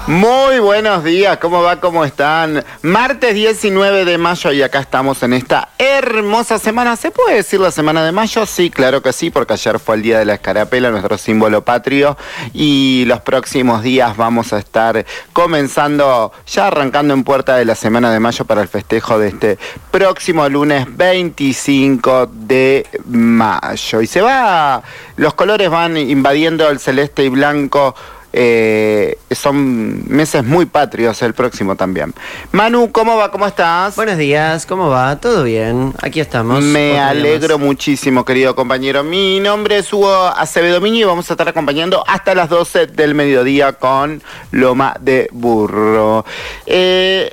Muy buenos días, ¿cómo va? ¿Cómo están? Martes 19 de mayo y acá estamos en esta hermosa semana. ¿Se puede decir la semana de mayo? Sí, claro que sí, porque ayer fue el día de la escarapela, nuestro símbolo patrio, y los próximos días vamos a estar comenzando, ya arrancando en puerta de la semana de mayo para el festejo de este próximo lunes 25 de mayo. Y los colores van invadiendo el celeste y blanco. Son meses muy patrios el próximo también. Manu, ¿cómo va? ¿Cómo estás? Buenos días, ¿cómo va? ¿Todo bien? Aquí estamos. Me alegro muchísimo, querido compañero. Mi nombre es Hugo Acevedo Miño y vamos a estar acompañando hasta las 12 del mediodía con Loma de Burro. En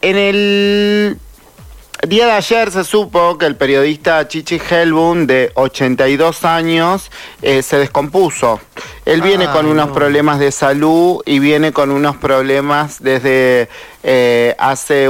el día de ayer se supo que el periodista Chichi Helbun, de 82 años, se descompuso. Él viene con unos problemas de salud y viene con unos problemas desde hace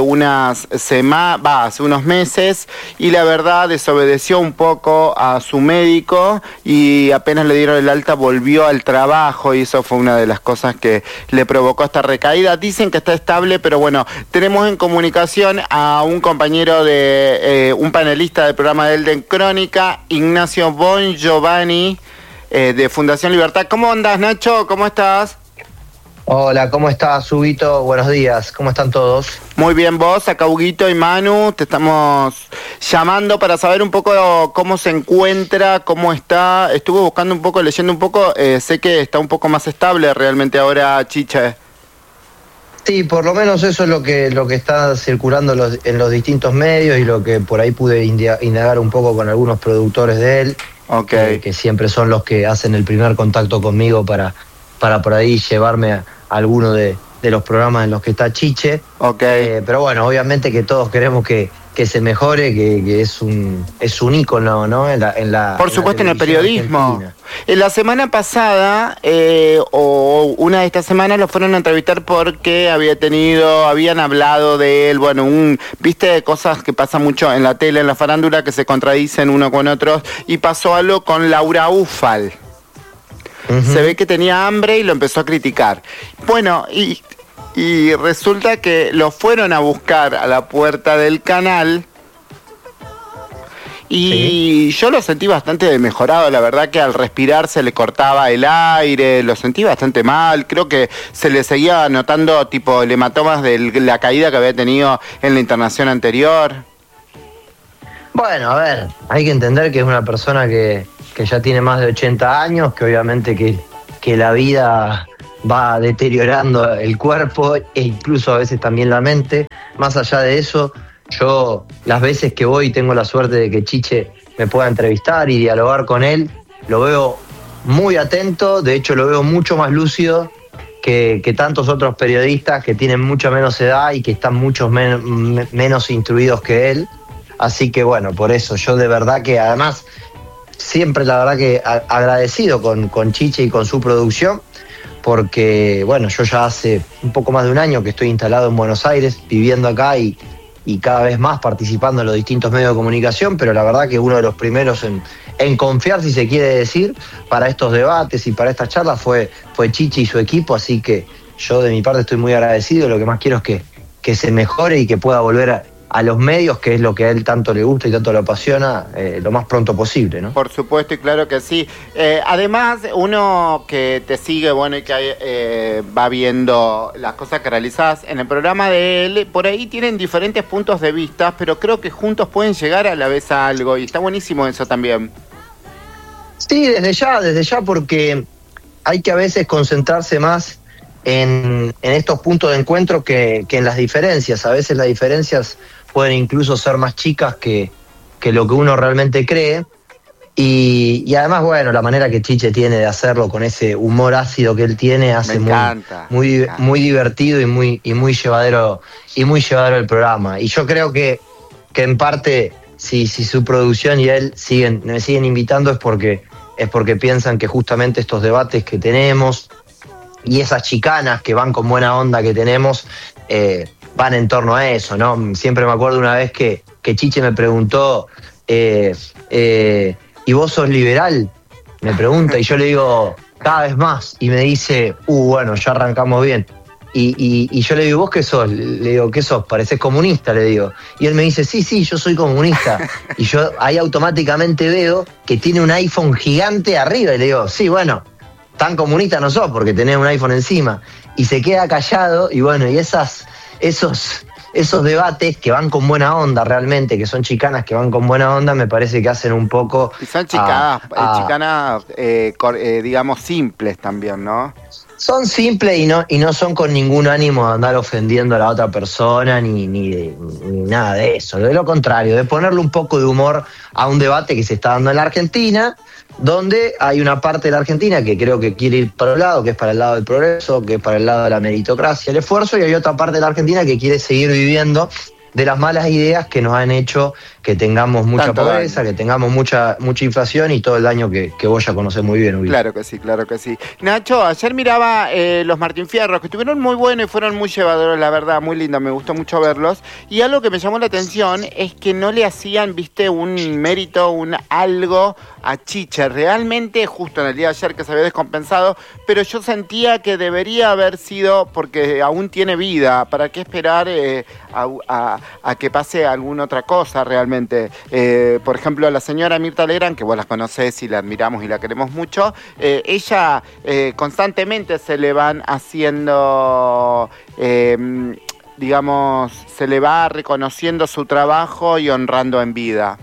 unos meses, y la verdad desobedeció un poco a su médico y apenas le dieron el alta volvió al trabajo, y eso fue una de las cosas que le provocó esta recaída. Dicen que está estable, pero bueno, tenemos en comunicación a un compañero un panelista del programa de Elden Crónica, Ignacio Bon Giovanni, de Fundación Libertad. ¿Cómo andas, Nacho? ¿Cómo estás? Hola, ¿cómo estás, Huguito? Buenos días, ¿cómo están todos? Muy bien, vos, acá Huguito y Manu, te estamos llamando para saber un poco cómo se encuentra, cómo está. Estuve buscando un poco, leyendo un poco, sé que está un poco más estable realmente ahora, Chiche. Sí, por lo menos eso es lo que está circulando en los distintos medios, y lo que por ahí pude indagar un poco con algunos productores de él, que siempre son los que hacen el primer contacto conmigo para por ahí llevarme a alguno de los programas en los que está Chiche. Pero bueno, obviamente que todos queremos que se mejore, que es un ícono, ¿no? Por supuesto, en el periodismo. Argentina. En la semana pasada, o una de estas semanas, lo fueron a entrevistar porque habían hablado de él, bueno, viste cosas que pasan mucho en la tele, en la farándula, que se contradicen uno con otros, y pasó algo con Laura Ufal. Se ve que tenía hambre y lo empezó a criticar. Bueno, y resulta que lo fueron a buscar a la puerta del canal y yo lo sentí bastante mejorado. La verdad que al respirar se le cortaba el aire, lo sentí bastante mal. Creo que se le seguía notando tipo hematomas de la caída que había tenido en la internación anterior. Bueno, a ver, hay que entender que es una persona que ya tiene más de 80 años, que obviamente que la vida va deteriorando el cuerpo e incluso a veces también la mente. Más allá de eso, yo las veces que voy tengo la suerte de que Chiche me pueda entrevistar y dialogar con él, lo veo muy atento, de hecho lo veo mucho más lúcido que tantos otros periodistas que tienen mucha menos edad y que están mucho menos instruidos que él. Así que bueno, por eso yo de verdad que además siempre la verdad que agradecido con Chiche y con su producción, porque bueno, yo ya hace un poco más de un año que estoy instalado en Buenos Aires, viviendo acá y cada vez más participando en los distintos medios de comunicación, pero la verdad que uno de los primeros en confiar, si se quiere decir, para estos debates y para estas charlas fue Chiche y su equipo, así que yo de mi parte estoy muy agradecido. Lo que más quiero es que se mejore y que pueda volver a los medios, que es lo que a él tanto le gusta y tanto le apasiona, lo más pronto posible, ¿no? Por supuesto, y claro que sí. Además, uno que te sigue, bueno, y que va viendo las cosas que realizás en el programa de él, por ahí tienen diferentes puntos de vista, pero creo que juntos pueden llegar a la vez a algo, y está buenísimo eso también. Sí, desde ya, porque hay que a veces concentrarse más en estos puntos de encuentro que en las diferencias. A veces las diferencias pueden incluso ser más chicas que lo que uno realmente cree. Y además, bueno, la manera que Chiche tiene de hacerlo con ese humor ácido que él tiene hace muy divertido y muy llevadero el programa. Y yo creo que en parte, si su producción y él me siguen invitando es porque piensan que justamente estos debates que tenemos y esas chicanas que van con buena onda que tenemos van en torno a eso, ¿no? Siempre me acuerdo una vez que Chiche me preguntó, ¿y vos sos liberal? Me pregunta, y yo le digo, cada vez más, y me dice, bueno, ya arrancamos bien. Y yo le digo, ¿vos qué sos? Le digo, ¿qué sos? Parecés comunista, le digo. Y él me dice, sí, yo soy comunista. Y yo ahí automáticamente veo que tiene un iPhone gigante arriba. Y le digo, sí, bueno, tan comunista no sos porque tenés un iPhone encima. Y se queda callado y bueno, y esos debates que van con buena onda realmente, que son chicanas que van con buena onda, me parece que hacen un poco... Y son chicanas, digamos, simples también, ¿no? Son simples y no son con ningún ánimo de andar ofendiendo a la otra persona ni nada de eso. De lo contrario, de ponerle un poco de humor a un debate que se está dando en la Argentina, donde hay una parte de la Argentina que creo que quiere ir para un lado, que es para el lado del progreso, que es para el lado de la meritocracia, el esfuerzo, y hay otra parte de la Argentina que quiere seguir viviendo de las malas ideas que nos han hecho que tengamos mucha pobreza, que tengamos mucha inflación y todo el daño que vos ya conocés muy bien, Ubi. Claro que sí. Nacho, ayer miraba los Martín Fierros, que estuvieron muy buenos y fueron muy llevadores, la verdad, muy lindos, me gustó mucho verlos. Y algo que me llamó la atención es que no le hacían, viste, un mérito, un algo a Chiche. Realmente, justo en el día de ayer que se había descompensado, pero yo sentía que debería haber sido, porque aún tiene vida, ¿para qué esperar a que pase alguna otra cosa realmente? Por ejemplo, la señora Mirta Legrand, que vos la conocés y la admiramos y la queremos mucho, ella constantemente se le van haciendo, digamos, se le va reconociendo su trabajo y honrando en vida.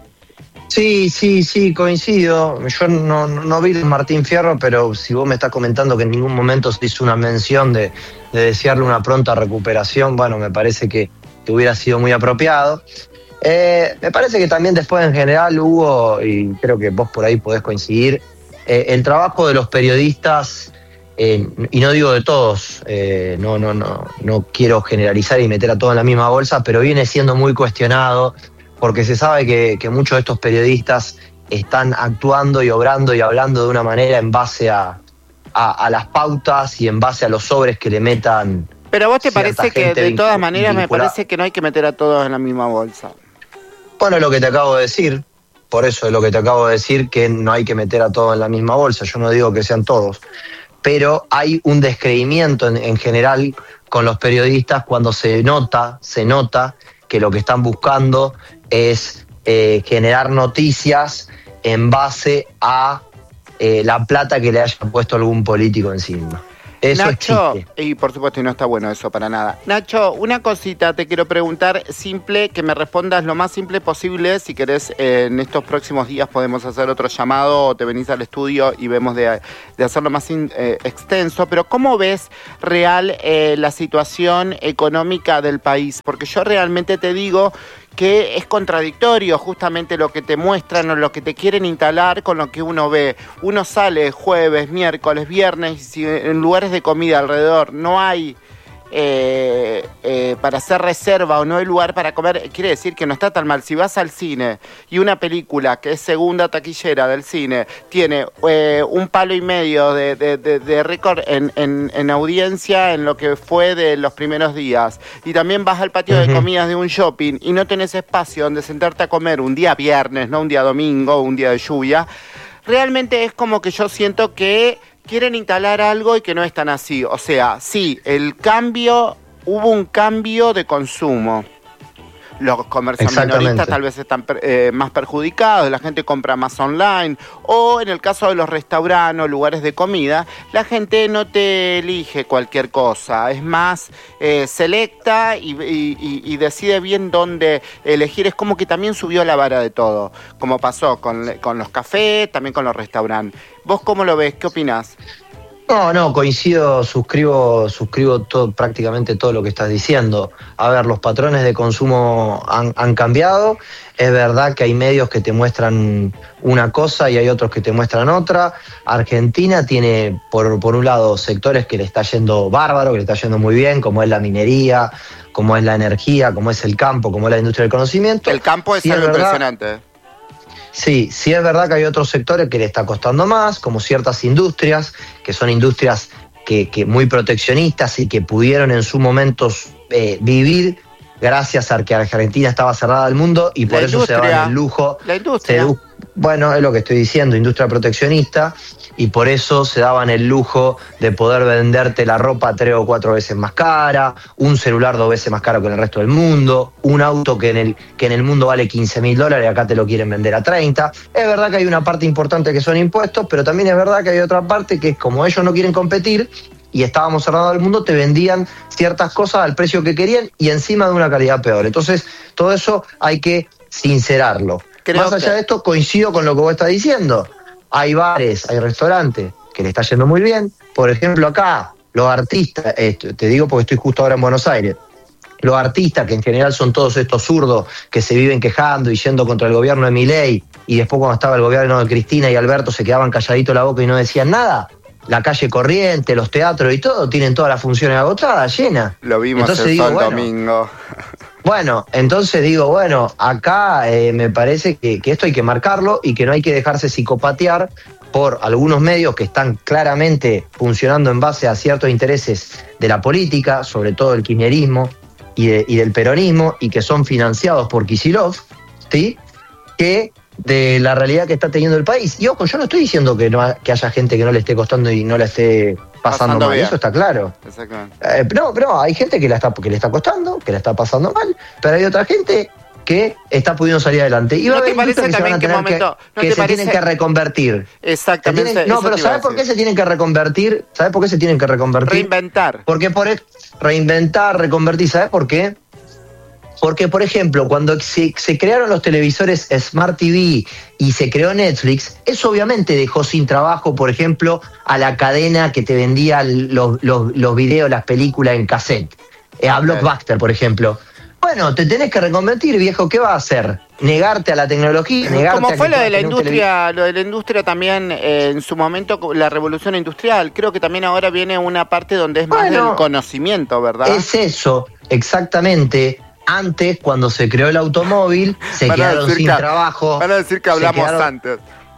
Sí, coincido. Yo no vi a Martín Fierro, pero si vos me estás comentando que en ningún momento se hizo una mención de desearle una pronta recuperación, bueno, me parece que hubiera sido muy apropiado. Me parece que también después en general hubo, y creo que vos por ahí podés coincidir, el trabajo de los periodistas, y no digo de todos, no quiero generalizar y meter a todos en la misma bolsa, pero viene siendo muy cuestionado, porque se sabe que muchos de estos periodistas están actuando y obrando y hablando de una manera en base a las pautas y en base a los sobres que le metan. Pero a vos te parece que de todas maneras me parece que no hay que meter a todos en la misma bolsa. Bueno, es lo que te acabo de decir, por eso es lo que te acabo de decir, que no hay que meter a todos en la misma bolsa. Yo no digo que sean todos, pero hay un descreimiento en general con los periodistas cuando se nota que lo que están buscando es generar noticias en base a la plata que le haya puesto algún político encima. Eso Nacho, existe. y por supuesto, y no está bueno eso para nada. Nacho, una cosita te quiero preguntar simple, que me respondas lo más simple posible. Si querés, en estos próximos días podemos hacer otro llamado o te venís al estudio y vemos de hacerlo más extenso. Pero ¿cómo ves real la situación económica del país? Porque yo realmente te digo que es contradictorio justamente lo que te muestran o lo que te quieren instalar con lo que uno ve. Uno sale jueves, miércoles, viernes, y si en lugares de comida alrededor no hay para hacer reserva o no hay lugar para comer, quiere decir que no está tan mal. Si vas al cine y una película que es segunda taquillera del cine tiene 1,5 palos de récord en audiencia en lo que fue de los primeros días, y también vas al patio de comidas de un shopping y no tenés espacio donde sentarte a comer un día viernes, no un día domingo, un día de lluvia, realmente es como que yo siento que quieren instalar algo y que no es tan así. O sea, sí, hubo un cambio de consumo. Los comercios minoristas tal vez están más perjudicados, la gente compra más online, o en el caso de los restaurantes o lugares de comida, la gente no te elige cualquier cosa, es más selecta y decide bien dónde elegir. Es como que también subió la vara de todo, como pasó con los cafés, también con los restaurantes. ¿Vos cómo lo ves? ¿Qué opinás? No, coincido, suscribo prácticamente todo lo que estás diciendo. A ver, los patrones de consumo han cambiado. Es verdad que hay medios que te muestran una cosa y hay otros que te muestran otra. Argentina tiene, por un lado, sectores que le está yendo bárbaro, que le está yendo muy bien, como es la minería, como es la energía, como es el campo, como es la industria del conocimiento. El campo es algo impresionante. Sí es verdad que hay otros sectores que le está costando más, como ciertas industrias, que son industrias que muy proteccionistas y que pudieron en su momento vivir gracias a que Argentina estaba cerrada al mundo y por eso se daban el lujo. La industria. Bueno, es lo que estoy diciendo, industria proteccionista, y por eso se daban el lujo de poder venderte la ropa 3 o 4 veces más cara, un celular 2 veces más caro que en el resto del mundo, un auto que en el mundo vale $15.000 y acá te lo quieren vender a 30. Es verdad que hay una parte importante que son impuestos, pero también es verdad que hay otra parte que es como ellos no quieren competir y estábamos cerrados al mundo, te vendían ciertas cosas al precio que querían y encima de una calidad peor. Entonces, todo eso hay que sincerarlo. Más allá de esto, coincido con lo que vos estás diciendo. Hay bares, hay restaurantes que le está yendo muy bien. Por ejemplo, acá, los artistas, te digo porque estoy justo ahora en Buenos Aires, los artistas, que en general son todos estos zurdos que se viven quejando y yendo contra el gobierno de Milei, y después cuando estaba el gobierno de Cristina y Alberto se quedaban calladitos la boca y no decían nada. La calle Corriente, los teatros y todo, tienen todas las funciones agotadas, llenas. Lo vimos el domingo. Bueno, entonces digo, acá me parece que esto hay que marcarlo y que no hay que dejarse psicopatear por algunos medios que están claramente funcionando en base a ciertos intereses de la política, sobre todo el kirchnerismo y del peronismo, y que son financiados por Kicillof, ¿sí? Que de la realidad que está teniendo el país. Y ojo, yo no estoy diciendo que haya gente que no le esté costando y no la esté pasando mal, bien. Eso está claro. Exactamente. No, hay gente que le está costando, que la está pasando mal, pero hay otra gente que está pudiendo salir adelante. Y va a haber industrias que se van a tener que se tienen que reconvertir. Exactamente. Pero ¿sabes por qué se tienen que reconvertir? ¿Sabes por qué se tienen que reconvertir? Reinventar. Porque reinventar, reconvertir, ¿sabes por qué? Porque, por ejemplo, cuando se crearon los televisores Smart TV y se creó Netflix, eso obviamente dejó sin trabajo, por ejemplo, a la cadena que te vendía los videos, las películas en cassette. A Blockbuster, por ejemplo. Bueno, te tenés que reconvertir, viejo. ¿Qué vas a hacer? ¿Negarte a la tecnología? ¿Negarte Como fue a lo de la industria también en su momento, la revolución industrial? Creo que también ahora viene una parte donde es más del conocimiento, ¿verdad? Es eso, exactamente. Antes, cuando se creó el automóvil, se quedaron sin trabajo. Van a decir que hablamos antes.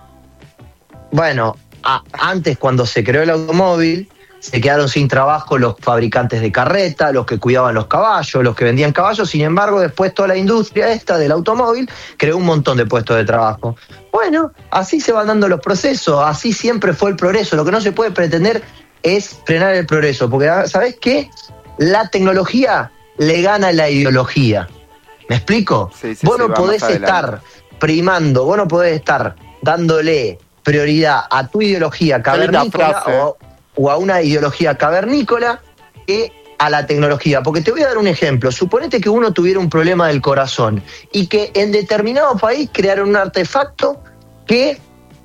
Bueno, antes, cuando se creó el automóvil, se quedaron sin trabajo los fabricantes de carreta, los que cuidaban los caballos, los que vendían caballos. Sin embargo, después toda la industria esta del automóvil creó un montón de puestos de trabajo. Bueno, así se van dando los procesos, así siempre fue el progreso. Lo que no se puede pretender es frenar el progreso, porque ¿sabés qué? La tecnología le gana la ideología. ¿Me explico? Sí, vos no podés estar primando, vos no podés estar dándole prioridad a tu ideología cavernícola o a una ideología cavernícola que a la tecnología. Porque te voy a dar un ejemplo. Suponete que uno tuviera un problema del corazón y que en determinado país crearon un artefacto que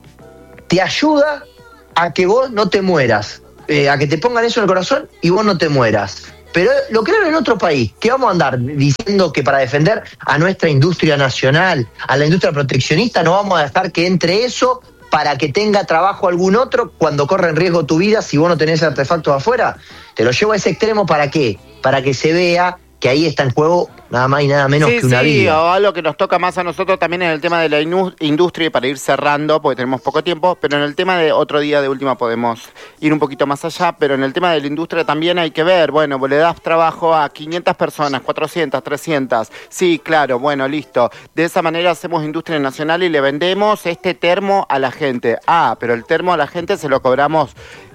te ayuda a que vos no te mueras, a que te pongan eso en el corazón y vos no te mueras. Pero lo crearon en otro país. ¿Qué vamos a andar diciendo que para defender a nuestra industria nacional, a la industria proteccionista, no vamos a dejar que entre eso para que tenga trabajo algún otro cuando corre en riesgo tu vida si vos no tenés artefactos afuera? Te lo llevo a ese extremo, ¿para qué? Para que se vea que ahí está en juego nada más y nada menos que una vida. Sí, o algo que nos toca más a nosotros también en el tema de la industria, y para ir cerrando, porque tenemos poco tiempo, pero en el tema de otro día de última podemos ir un poquito más allá, pero en el tema de la industria también hay que ver, bueno, le das trabajo a 500 personas, 400, 300, sí, claro, bueno, listo. De esa manera hacemos industria nacional y le vendemos este termo a la gente. Pero el termo a la gente se lo cobramos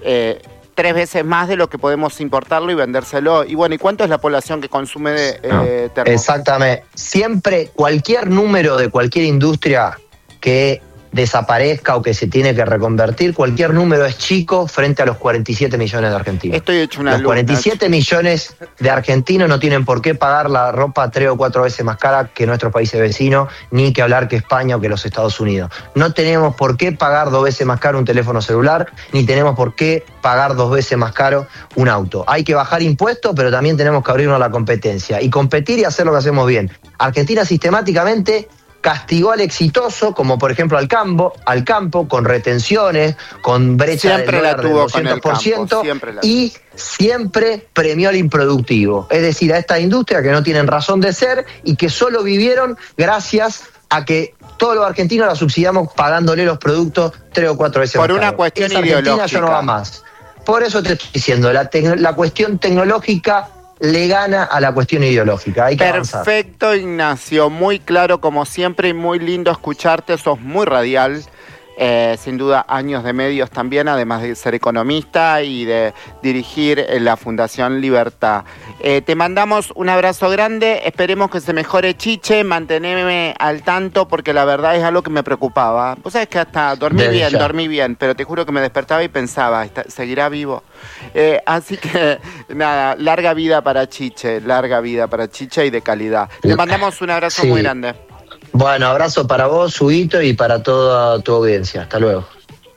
3 veces más de lo que podemos importarlo y vendérselo. Y bueno, ¿y cuánto es la población que consume termo? Exactamente. Siempre, cualquier número de cualquier industria que desaparezca o que se tiene que reconvertir, cualquier número es chico frente a los 47 millones de argentinos. Estoy hecho una Los 47 millones de argentinos no tienen por qué pagar la ropa 3 o 4 veces más cara que nuestros países vecinos, ni que hablar que España o que los Estados Unidos. No tenemos por qué pagar 2 veces más caro un teléfono celular, ni tenemos por qué pagar 2 veces más caro un auto. Hay que bajar impuestos, pero también tenemos que abrirnos a la competencia y competir y hacer lo que hacemos bien. Argentina sistemáticamente castigó al exitoso, como por ejemplo al campo, con retenciones, con brecha del dólar del 200%, y siempre premió al improductivo. Es decir, a esta industria que no tienen razón de ser y que solo vivieron gracias a que todos los argentinos la subsidiamos pagándole los productos 3 o 4 veces más por una cuestión ideológica. Ya no va más. Por eso te estoy diciendo, la cuestión tecnológica le gana a la cuestión ideológica. Hay que avanzar. Perfecto, Ignacio, muy claro como siempre y muy lindo escucharte, sos muy radial. Sin duda años de medios también, además de ser economista y de dirigir la Fundación Libertad. Te mandamos un abrazo grande, esperemos que se mejore Chiche, manteneme al tanto porque la verdad es algo que me preocupaba. Vos sabés que hasta dormí bien, pero te juro que me despertaba y pensaba, ¿seguirá vivo? Así que nada, larga vida para Chiche y de calidad. Te mandamos un abrazo muy grande. Bueno, abrazo para vos, Huguito, y para toda tu audiencia. Hasta luego.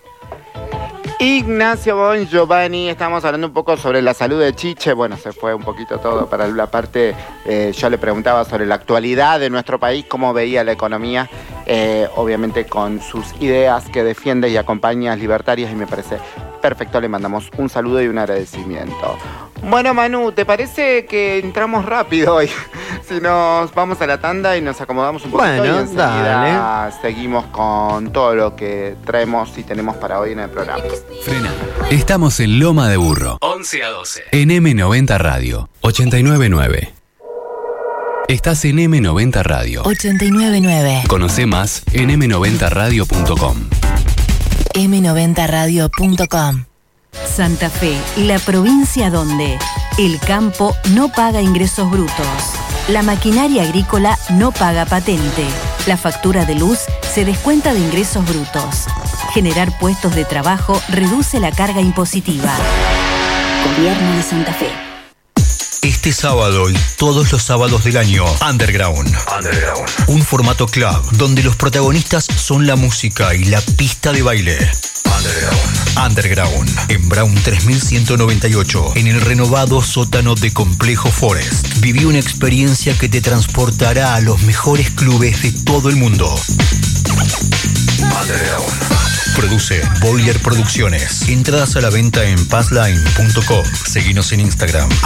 Ignacio Bon Giovanni, estamos hablando un poco sobre la salud de Chiche. Bueno, se fue un poquito todo para la parte, yo le preguntaba sobre la actualidad de nuestro país, cómo veía la economía, obviamente con sus ideas que defiende y acompaña libertarias, y me parece perfecto, le mandamos un saludo y un agradecimiento. Bueno, Manu, ¿te parece que entramos rápido hoy? Si nos vamos a la tanda y nos acomodamos un poquito, y enseguida seguimos con todo lo que traemos y tenemos para hoy en el programa. Frena. Estamos en Loma de Burro, 11 a 12. En M90 Radio, 89.9. Estás en M90 Radio, 89.9. Conoce más en m90radio.com. m90radio.com. Santa Fe, la provincia donde el campo no paga ingresos brutos, la maquinaria agrícola no paga patente, la factura de luz se descuenta de ingresos brutos. Generar puestos de trabajo reduce la carga impositiva. Gobierno de Santa Fe. Este sábado y todos los sábados del año, Underground. Un formato club donde los protagonistas son la música y la pista de baile. Underground, en Brown 3198, en el renovado sótano de Complejo Forest. Viví una experiencia que te transportará a los mejores clubes de todo el mundo. Underground. Produce Boiler Producciones. Entradas a la venta en passline.com. Seguinos en Instagram,